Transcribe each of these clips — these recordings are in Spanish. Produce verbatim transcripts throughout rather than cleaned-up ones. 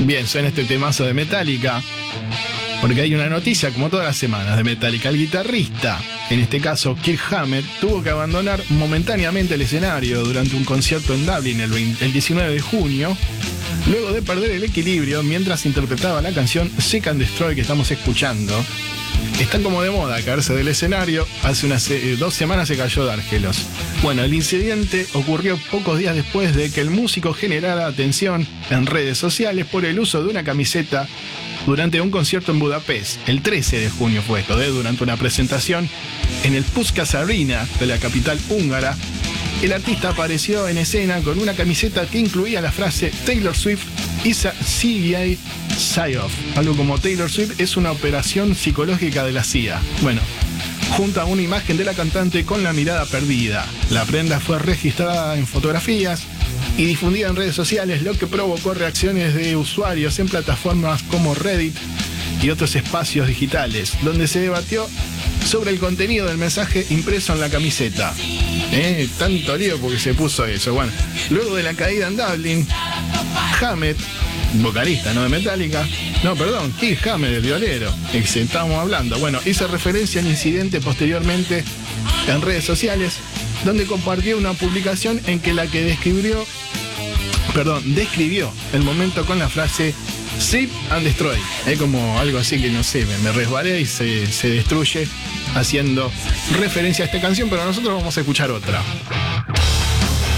Bien, suena este temazo de Metallica, porque hay una noticia, como todas las semanas, de Metallica. El guitarrista, en este caso Kirk Hammett, tuvo que abandonar momentáneamente el escenario durante un concierto en Dublín el, veinte, el diecinueve de junio, luego de perder el equilibrio mientras interpretaba la canción Seek and Destroy que estamos escuchando. Está como de moda caerse del escenario. Hace unas eh, dos semanas se cayó de Argelos. Bueno, el incidente ocurrió pocos días después de que el músico generara atención en redes sociales por el uso de una camiseta durante un concierto en Budapest. El trece de junio fue esto, ¿eh? Durante una presentación en el Puskás Arena de la capital húngara. El artista apareció en escena con una camiseta que incluía la frase Taylor Swift is a C I A psyop. Algo como Taylor Swift es una operación psicológica de la C I A. Bueno, junto a una imagen de la cantante con la mirada perdida. La prenda fue registrada en fotografías y difundida en redes sociales, lo que provocó reacciones de usuarios en plataformas como Reddit y otros espacios digitales, donde se debatió sobre el contenido del mensaje impreso en la camiseta. Eh, tanto lío porque se puso eso. Bueno, luego de la caída en Dublín, Hammett, vocalista, ¿no?, de Metallica, no, perdón, Kirk Hammett, el violero, el que estábamos hablando, bueno, hizo referencia al incidente posteriormente en redes sociales, donde compartió una publicación en que la que describió, perdón, describió el momento con la frase Seek and Destroy. Es como algo así que no sé, me, me resbalé y se, se destruye, haciendo referencia a esta canción, pero nosotros vamos a escuchar otra.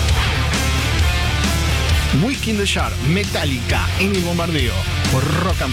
Week in the Jar, Metallica en el bombardeo por Rock and